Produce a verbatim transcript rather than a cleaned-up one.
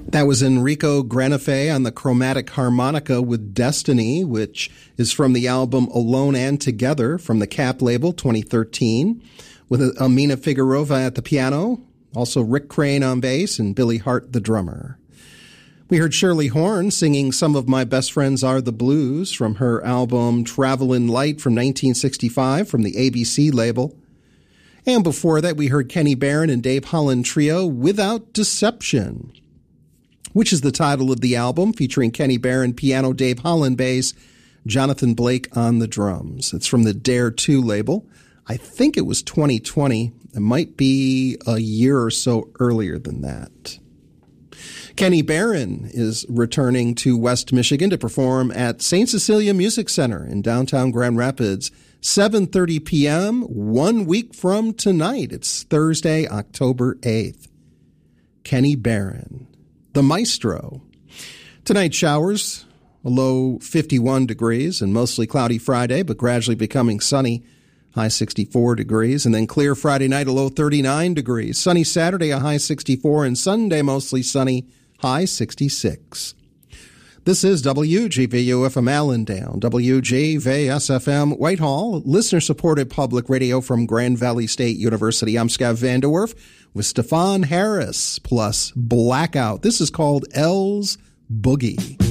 That was Enrico Granife on the chromatic harmonica with Destiny, which is from the album Alone and Together from the Cap label, twenty thirteen, with Amina Figueroa at the piano, also Rick Crane on bass, and Billy Hart, the drummer. We heard Shirley Horn singing Some of My Best Friends Are the Blues from her album Travelin' Light from nineteen sixty-five from the A B C label. And before that, we heard Kenny Barron and Dave Holland Trio, Without Deception, which is the title of the album, featuring Kenny Barron piano, Dave Holland bass, Jonathan Blake on the drums. It's from the Dare two label. I think it was twenty twenty. It might be a year or so earlier than that. Kenny Barron is returning to West Michigan to perform at Saint Cecilia Music Center in downtown Grand Rapids, seven thirty p.m., one week from tonight. It's Thursday, October eighth. Kenny Barron, the maestro. Tonight, showers, a low fifty-one degrees, and mostly cloudy Friday, but gradually becoming sunny, high sixty-four degrees, and then clear Friday night, a low thirty-nine degrees. Sunny Saturday, a high sixty-four, and Sunday mostly sunny, high sixty-six. This is W G V U F M Allendale, W G V S F M Whitehall, listener-supported public radio from Grand Valley State University. I'm Scott Vanderwerf with Stefan Harris plus Blackout. This is called L's Boogie.